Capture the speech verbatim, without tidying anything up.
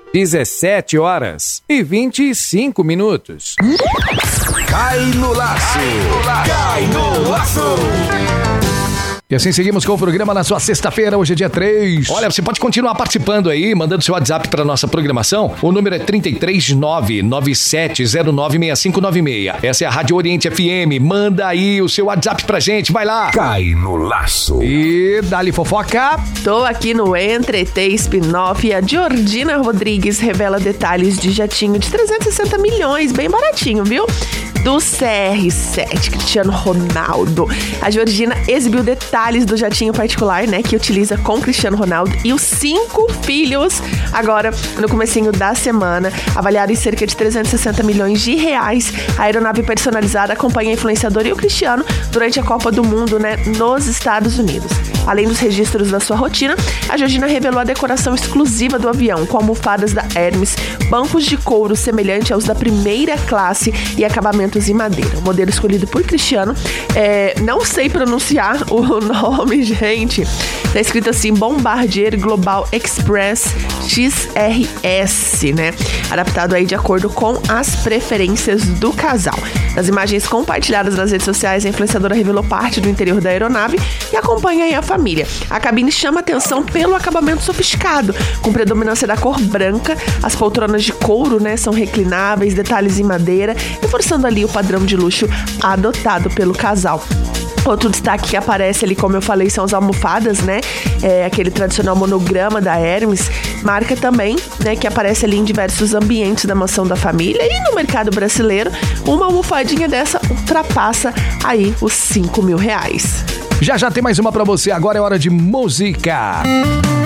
dezessete horas e vinte e cinco minutos. Cai no laço! Cai no laço! E assim seguimos com o programa na sua sexta-feira, hoje é dia três. Olha, você pode continuar participando aí, mandando seu WhatsApp para nossa programação. O número é trinta e três, nove nove sete zero nove seis cinco nove seis. Essa é a Rádio Oriente F M. Manda aí o seu WhatsApp pra gente, vai lá. Cai no laço. E dá-lhe fofoca. Tô aqui no Entrete Spin-off e a Jordina Rodrigues revela detalhes de jatinho de trezentos e sessenta milhões, bem baratinho, viu? Do C R sete, Cristiano Ronaldo. A Jordina exibiu detalhes do jatinho particular, né, que utiliza com Cristiano Ronaldo e os cinco filhos, agora no comecinho da semana, avaliado em cerca de trezentos e sessenta milhões de reais. A aeronave personalizada acompanha a influenciadora e o Cristiano durante a Copa do Mundo, né, nos Estados Unidos. Além dos registros da sua rotina, a Jordina revelou a decoração exclusiva do avião, com almofadas da Hermes, bancos de couro semelhante aos da primeira classe e acabamentos em madeira. O modelo escolhido por Cristiano, é, não sei pronunciar o nome, gente. Tá escrito assim, Bombardier Global Express X R S, né? Adaptado aí de acordo com as preferências do casal. Nas imagens compartilhadas nas redes sociais, a influenciadora revelou parte do interior da aeronave e acompanha aí a família. A cabine chama atenção pelo acabamento sofisticado, com predominância da cor branca. As poltronas de couro, né, são reclináveis, detalhes em madeira, reforçando ali o padrão de luxo adotado pelo casal. Outro destaque que aparece ali, como eu falei, são as almofadas, né? É, aquele tradicional monograma da Hermes. Marca também, né, que aparece ali em diversos ambientes da mansão da família. E no mercado brasileiro, uma almofadinha dessa ultrapassa aí os cinco mil reais. Já já tem mais uma pra você, agora é hora de música.